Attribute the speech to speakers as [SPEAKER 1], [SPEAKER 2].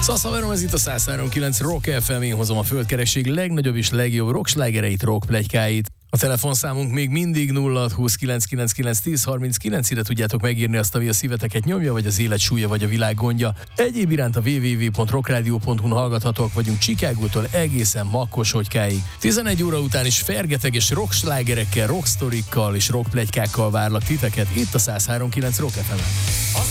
[SPEAKER 1] Szaszaverom, ez itt a 103.9 Rock FM, én hozom a földkerekség legnagyobb és legjobb rockslágereit, rockpletykáit. A telefonszámunk még mindig 062099911039, ide tudjátok megírni azt, ami a szíveteket nyomja, vagy az élet súlya, vagy a világ gondja. Egyéb iránt a www.rockradio.hu-n hallgathatók vagyunk Chicagótól egészen Makkoshogykáig. 11 óra után is fergeteges rockslágerekkel, rocksztorikkal és rockpletykákkal várlak titeket itt a 103.9 Rock FM-en.